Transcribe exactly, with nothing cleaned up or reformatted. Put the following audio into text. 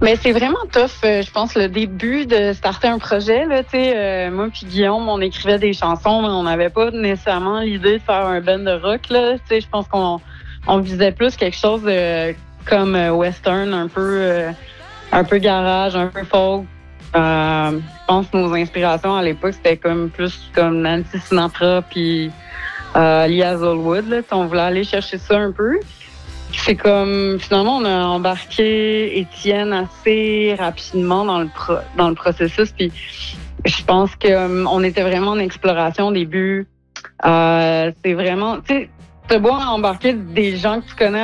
Mais c'est vraiment tough, euh, je pense, le début de starter un projet. Là, tu sais, euh, moi puis Guillaume, on écrivait des chansons, mais on n'avait pas nécessairement l'idée de faire un band de rock. Là. Tu sais, je pense qu'on on visait plus quelque chose de, comme euh, western, un peu, euh, un peu garage, un peu folk. Euh, je pense que nos inspirations à l'époque, c'était comme plus comme Nancy Sinatra puis euh, Lee Hazelwood. Là. On voulait aller chercher ça un peu. C'est comme, finalement, on a embarqué Étienne assez rapidement dans le pro, dans le processus. Puis je pense qu'on um, était vraiment en exploration au début. Euh, c'est vraiment, tu sais, c'est beau embarquer des gens que tu connais